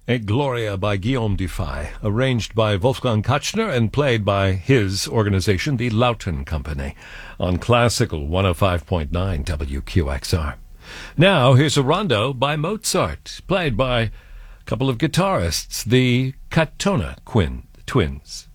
A Gloria by Guillaume Dufay, arranged by Wolfgang Kachner and played by his organization, the Lauten Company, on Classical 105.9 WQXR. Now, here's a rondo by Mozart, played by a couple of guitarists, the Katona twins.